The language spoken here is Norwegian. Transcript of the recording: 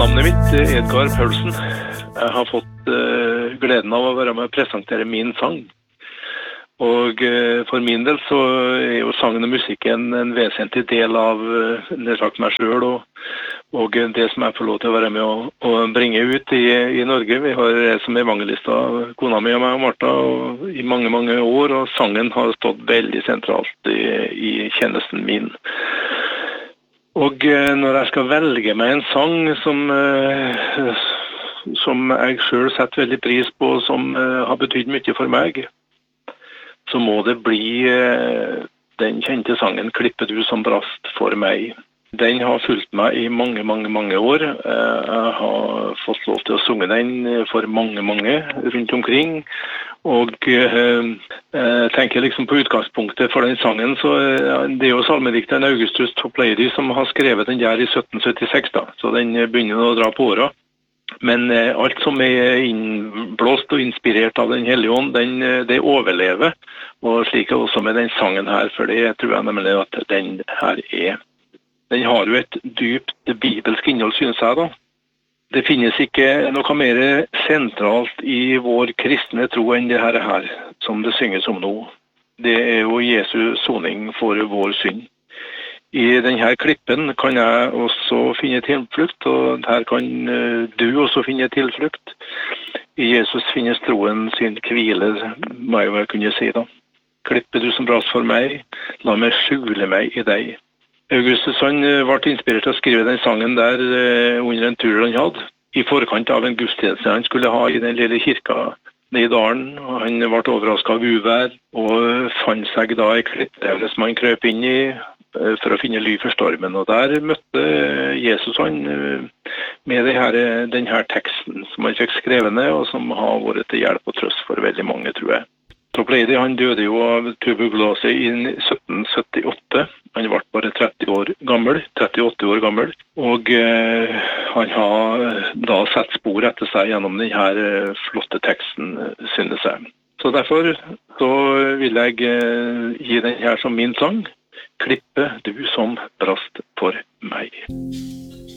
Navnet mitt er Edgar Paulsen. Jeg har fått gleden av å være med og presentere min sang. Og for min del så er jo sangen og musikken en vesentlig del av meg selv og det som jeg får lov til å være med og bringe ut i Norge. Vi har som evangelister, kona mi og meg og Martha, i mange, mange år, og sangen har stått veldig sentralt i tjenesten min. Og når jeg skal velge meg en sang som jeg selv setter veldig pris på, som har betydd mye for meg, så må det bli den kjente sangen «Klippe du som brast for meg». Den har fulgt meg i mange, mange, mange år. Jeg har fått lov til å synge den for mange, mange rundt omkring. Og jeg tenker liksom på utgangspunktet for den sangen, så det er jo salmedikteren Augustus Toplady som har skrevet den der i 1776 da, så den begynner å dra på året. Men alt som er innblåst og inspirert av den hellige ånd, det overlever, og slik er også med den sangen her, for det tror jeg nemlig at den her er. Den har jo et dypt bibelsk innhold, synes jeg da. Det finnes ikke noe mer sentralt i vår kristne tro enn det her, som det synges om nå. Det er jo Jesu soning for vår synd. I denne klippen kan jeg også finne tilflukt, og her kan du også finne tilflukt. I Jesus finnes troen sin hvile, må jeg vel kunne si da. Klippe du som brast for meg, la meg skjule meg i deg. Augustus han ble inspirert til å skrive den sangen der under en tur han hadde, i forkant av en gudstjeneste han skulle ha i den lille kirka i dalen. Han ble overrasket av uvær og fant seg da i klippet som han krøp inn i for å finne ly for stormen. Og der møtte Jesus han med denne teksten som han fikk skrevet ned, og som har vært til hjelp og trøst for veldig mange, tror jeg. Toplady han døde jo av tuberkulose i 1778. Han ble bare 38 år gammel, og han har da sett spor etter seg gjennom denne flotte teksten, synes jeg. Så derfor så vil jeg gi den her som min sang, «Klippe du som brast for meg».